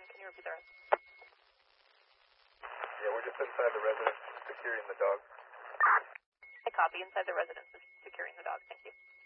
can you repeat the rest? Yeah, we're just inside the residence securing the dog. I copy. Inside the residence is securing the dog. Thank you.